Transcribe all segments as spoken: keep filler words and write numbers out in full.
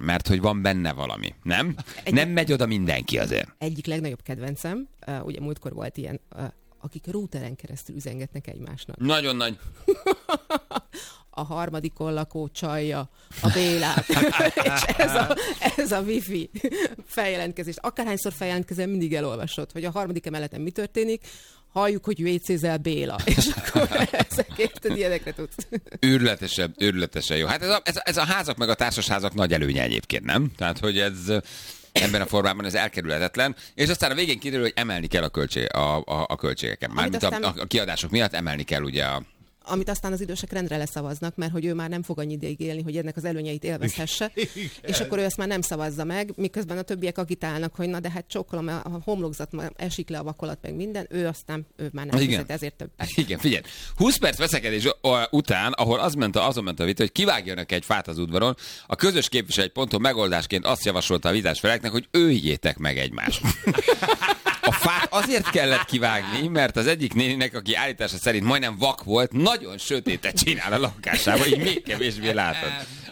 mert hogy van benne valami, nem? Egy... Nem megy oda mindenki azért. Egyik legnagyobb kedvencem, uh, ugye múltkor volt ilyen, uh, akik routeren keresztül üzengetnek egymásnak. Nagyon nagy. A harmadikon lakó csalja a Bélát. És ez a, ez a wifi feljelentkezés. Akárhányszor feljelentkezel, mindig elolvasod, hogy a harmadik emeleten mi történik, halljuk, hogy vécézel Béla. És akkor ezekért ilyenekre tudsz. Őrületesen, őrületesen jó. Hát ez a, ez, a, ez a házak meg a társasházak nagy előnye egyébként, nem? Tehát, hogy ez ebben a formában ez elkerülhetetlen, és aztán a végén kiderül, hogy emelni kell a, költség, a, a, a költségeket. Mármint aztán... a, a kiadások miatt emelni kell ugye a amit aztán az idősek rendre leszavaznak, mert hogy ő már nem fog annyi ideig élni, hogy ennek az előnyeit élvezhesse, és akkor ő ezt már nem szavazza meg, miközben a többiek agitálnak, hogy na de hát csókolom, a homlokzat esik le a vakolat, meg minden, ő aztán ő már nem fizet, ezért több. Igen, figyelj, húsz perc veszekedés után, ahol az ment a, azon ment a vita, hogy kivágjanak egy fát az udvaron, a közös képviselő egy ponton megoldásként azt javasolta a vitás feleknek, hogy öljétek meg egymást. A fát azért kellett kivágni, mert az egyik néninek, aki állítása szerint majdnem vak volt, nagyon sötétet csinál a lakásában, így még kevésbé látod.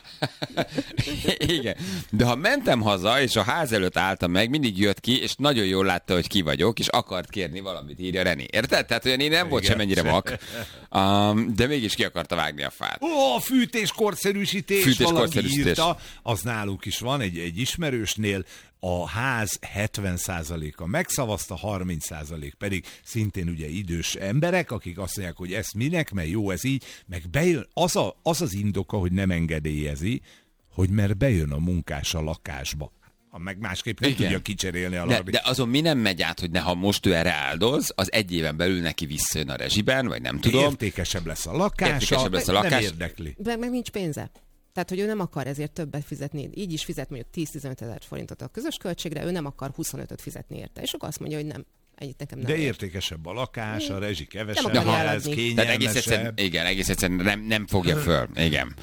Igen. De ha mentem haza, és a ház előtt álltam meg, mindig jött ki, és nagyon jól látta, hogy ki vagyok, és akart kérni valamit, írja René. Érted? Tehát olyan én nem volt semennyire vak, um, de mégis ki akarta vágni a fát. Ó, a fűtéskorszerűsítés, Fűtés valaki írta, az náluk is van, egy, egy ismerősnél, a ház hetven százaléka megszavazta, harminc százalék pedig szintén ugye idős emberek, akik azt mondják, hogy ez minek, mert jó ez így, meg bejön, az, a, az az indoka, hogy nem engedélyezi, hogy mert bejön a munkás a lakásba. Ha meg másképp nem tudja kicserélni a lakbét. De, de azon mi nem megy át, hogy ne, ha most ő erre áldoz, az egy éven belül neki visszajön a rezsiben, vagy nem tudom. Értékesebb lesz a lakása, Értékesebb lesz a lakás. Nem érdekli. De meg nincs pénze. Tehát, hogy ő nem akar ezért többet fizetni. Így is fizet mondjuk tíz-tizenöt ezer forintot a közös költségre, ő nem akar huszonötöt fizetni érte. És akkor azt mondja, hogy nem. Ennyit nekem nem De ér. értékesebb a lakás, a rezsi kevesebb, nem ez kényelmesebb. Tehát egész egyszerűen, igen, egész egyszerűen nem, nem fogja föl. Igen.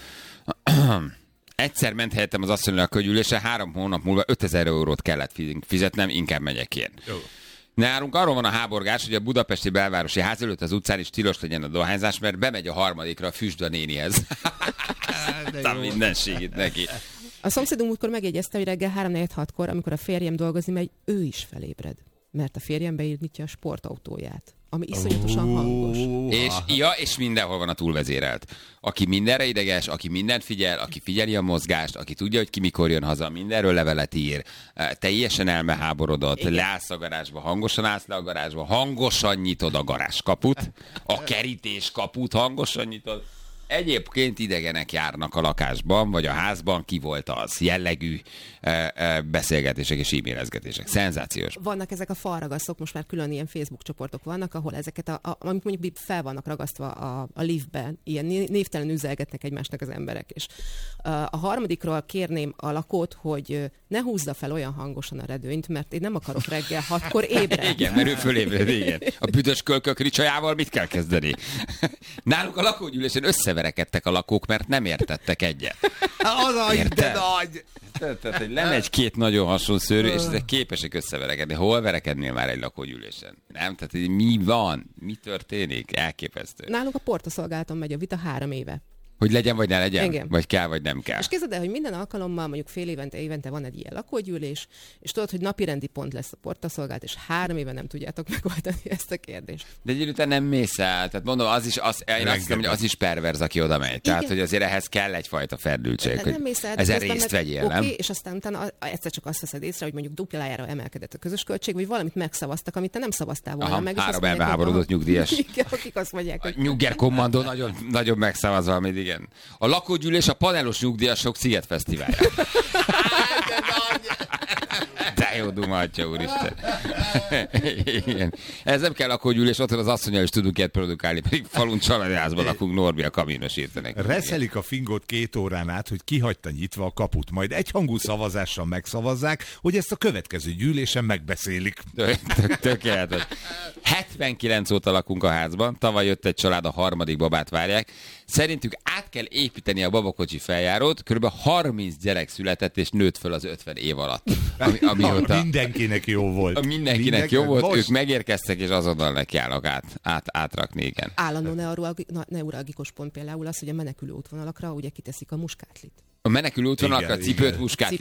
Egyszer ment helyettem az asszonynal a könyvülésre, három hónap múlva ötezer eurót kellett fizetnem, inkább megyek én. Jó. Nálunk arról van a háborgás, hogy a budapesti belvárosi ház előtt az utcán is tilos legyen a dohányzás, mert bemegy a harmadikra a füstda nénihez. A mindenségét neki. A szomszédunk múltkor megjegyezte, hogy reggel három negyven hatkor, amikor a férjem dolgozni megy, ő is felébred. Mert a férjem beírnyitja a sportautóját, ami iszonyatosan hangos. És, ja, és mindenhol van a túlvezérelt. Aki mindenre ideges, aki mindent figyel, aki figyeli a mozgást, aki tudja, hogy ki mikor jön haza, mindenről levelet ír, teljesen elmeháborodott, leállsz a garázsba, hangosan állsz le a garázsba, hangosan nyitod a garázskaput, a kerítés kaput hangosan nyitod. Egyébként idegenek járnak a lakásban, vagy a házban, ki volt az jellegű e, e, beszélgetések és e-mailezgetések. Szenzációs. Vannak ezek a falragasztok, most már külön ilyen Facebook csoportok vannak, ahol ezeket, a, a, amik mondjuk fel vannak ragasztva a, a liftben, ilyen névtelen üzelgetnek egymásnak az emberek. És a harmadikról kérném a lakót, hogy ne húzza fel olyan hangosan a redőnyt, mert én nem akarok reggel hatkor ébredni. Igen, mert ő fölébred, igen. A büdös kölkök ricsajával mit kell kezdeni? Náluk a lakógyűlésen összeverekedtek a lakók, mert nem értettek egyet. Az a de nagy! Tehát, hogy lenne egy-két nagyon hasonló szőrű, és ezek képesek összeverekedni. Hol verekednél már egy lakógyűlésen? Nem? Tehát, hogy mi van? Mi történik? Elképesztő. Nálunk a portaszolgálaton megy a vita három éve. Hogy legyen, vagy ne legyen? Igen. Vagy kell, vagy nem kell. És képzeld el, hogy minden alkalommal, mondjuk fél évente, évente van egy ilyen lakógyűlés, és tudod, hogy napirendi pont lesz a portaszolgálat, és három éve nem tudjátok megoldani ezt a kérdést. De egy után nem mész el. Tehát mondom, az is, az, én azt hiszem, hogy az is perverz, aki oda megy. Tehát, hogy azért ehhez kell egyfajta ferdültség, de hogy nem mész el, ezen részt vegyél, okay, nem? És aztán utána egyszer csak azt veszed észre, hogy mondjuk duplájára emelkedett a közös költség, vagy valamit megszavaztak, amit te nem szavaztál volna Aha, meg. Három elmeháborodott nyugdíjas. Igen, akik azt mondják, hogy... Nyugger kommandó nagyon, nagyon megszavaz valamit, igen. A lakógyűlés a panelos nyugdíjasok Szigetfesztiválja. De jó duma, atya úristen. Igen. Ez nem kell lakógyűlés, otthon az asszonnyal is tudunk ilyet produkálni, pedig falun családházban lakunk, Norbi a kaminos írta neki. Reszelik a fingot két órán át, hogy kihagyta nyitva a kaput, majd egyhangú szavazással megszavazzák, hogy ezt a következő gyűlésen megbeszélik. Tök, tökéletes. hetvenkilenc óta lakunk a házban, tavaly jött egy család, a harmadik babát várják. Szerintük át kell építeni a babakocsi feljárót, kb. harminc gyerek született és nőtt föl az ötven év alatt. Ami, amióta, mindenkinek jó volt. A mindenkinek Mindenki, jó volt, most... ők megérkeztek és azonnal nekiállnak át, át, átrakni, igen. Állandó neuralgikus pont például az, hogy a menekülő útvonalakra ugye kiteszik a muskátlit. A menekülő útvonalakra cipőt, muskátlit.